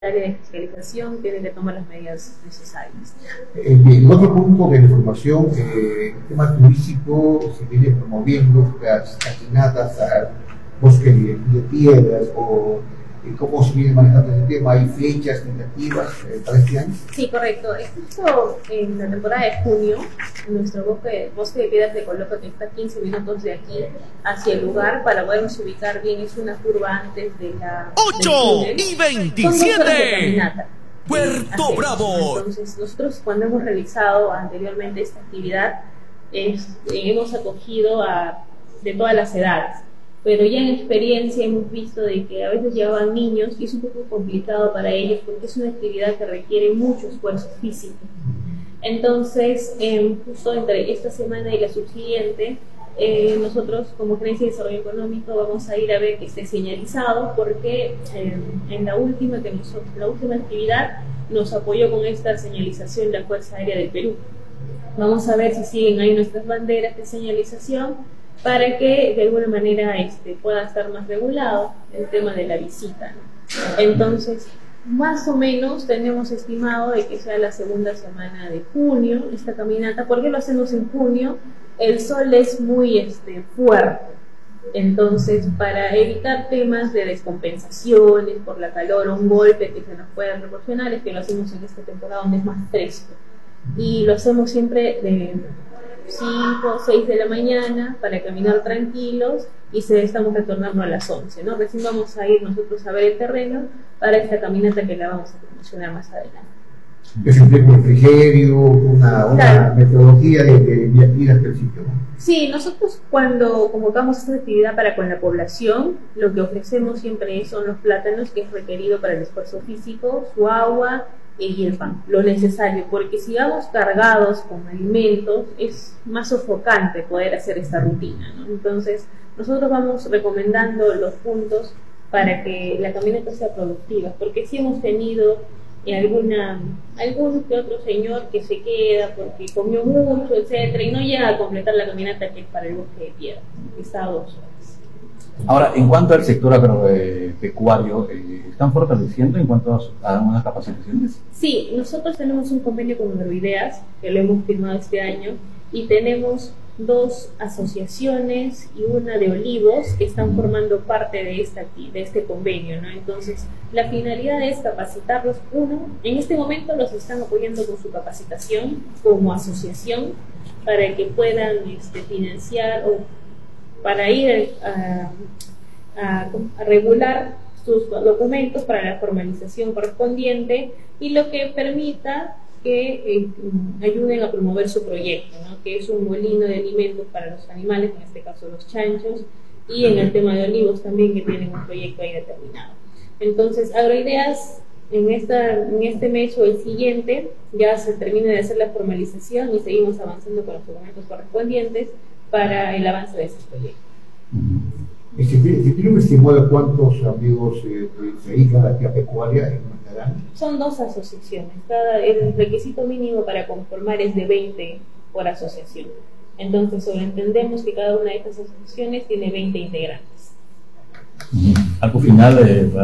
área de fiscalización tiene que tomar las medidas necesarias. Bien, otro punto de la información, el tema turístico se viene promoviendo las caminatas al bosque de piedras, o cómo se viene manejando el tema. ¿Hay fechas tentativas para este año? Sí, correcto. Justo en la temporada de junio, nuestro bosque de piedras de Colopa, que está a 15 minutos de aquí hacia el lugar, para podernos ubicar bien, es una curva antes de la 8:27 Puerto Bravo. Entonces, nosotros cuando hemos realizado anteriormente esta actividad, hemos acogido de todas las edades. Pero ya en experiencia hemos visto de que a veces llevaban niños y es un poco complicado para ellos porque es una actividad que requiere mucho esfuerzo físico. Entonces, justo entre esta semana y la subsiguiente, nosotros como Gerencia de Desarrollo Económico vamos a ir a ver que esté señalizado, porque en la última actividad nos apoyó con esta señalización la Fuerza Aérea del Perú. Vamos a ver si siguen ahí nuestras banderas de señalización, para que de alguna manera pueda estar más regulado el tema de la visita, ¿no? Entonces, más o menos tenemos estimado de que sea la segunda semana de junio esta caminata. ¿Por qué lo hacemos en junio? El sol es muy fuerte, entonces para evitar temas de descompensaciones por la calor o un golpe que se nos pueda proporcionar, es que lo hacemos en esta temporada donde es más fresco, y lo hacemos siempre de 5 o 6 de la mañana para caminar tranquilos, y estamos retornando a las 11, ¿no? Recién vamos a ir nosotros a ver el terreno para esta caminata que la vamos a promocionar más adelante. Es un tipo de refrigerio, una metodología de ir hasta el sitio, ¿no? Sí, nosotros cuando convocamos esta actividad para con la población, lo que ofrecemos siempre son los plátanos, que es requerido para el esfuerzo físico, su agua y el pan, lo necesario, porque si vamos cargados con alimentos es más sofocante poder hacer esta rutina, ¿no? Entonces nosotros vamos recomendando los puntos para que la caminata sea productiva, porque si hemos tenido algún que otro señor que se queda porque comió mucho, etcétera, y no llega a completar la caminata que es para el bosque de piedras, que está a 2 horas. Ahora, en cuanto al sector agropecuario, ¿están fortaleciendo en cuanto a unas capacitaciones? Sí, nosotros tenemos un convenio con Agroideas, que lo hemos firmado este año, y tenemos 2 asociaciones y una de olivos que están formando parte de este convenio, ¿no? Entonces, la finalidad es capacitarlos. En este momento los están apoyando con su capacitación como asociación para que puedan financiar o para ir a regular sus documentos para la formalización correspondiente, y lo que permita que ayuden a promover su proyecto, ¿no? Que es un molino de alimentos para los animales, en este caso los chanchos, y en el tema de olivos también, que tienen un proyecto ahí determinado. Entonces, Agroideas en este mes o el siguiente ya se termina de hacer la formalización y seguimos avanzando con los documentos correspondientes para el avance de ese proyecto. ¿Tiene un estimado de cuántos amigos se dedican a la actividad pecuaria en Matarán? Son 2 asociaciones. El requisito mínimo para conformar es de 20 por asociación. Entonces, sobreentendemos que cada una de estas asociaciones tiene 20 integrantes. ¿Algo final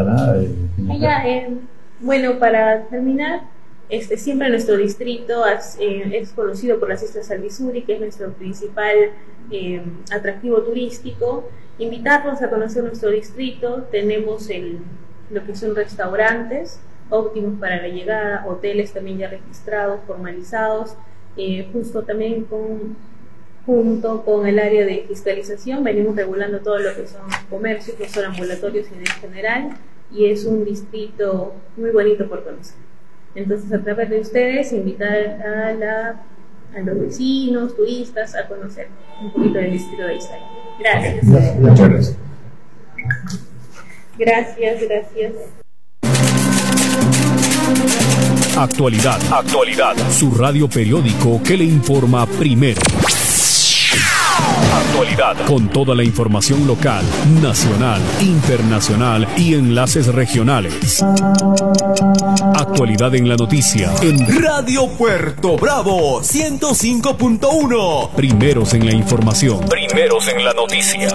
bueno, para terminar, siempre nuestro distrito es conocido por las Islas Alvisuri, que es nuestro principal atractivo turístico. Invitarlos a conocer nuestro distrito. Tenemos lo que son restaurantes óptimos para la llegada, hoteles también ya registrados, formalizados, justo también junto con el área de fiscalización venimos regulando todo lo que son comercios, no solo ambulatorios, sino en general, y es un distrito muy bonito por conocer. Entonces, a través de ustedes, invitar a los vecinos, turistas, a conocer un poquito del distrito de Iztay. Gracias. Muchas gracias. Gracias. Actualidad. Su radio periódico que le informa primero. Actualidad. Con toda la información local, nacional, internacional y enlaces regionales. Actualidad en la noticia. En Radio Puerto Bravo 105.1. Primeros en la información. Primeros en la noticia.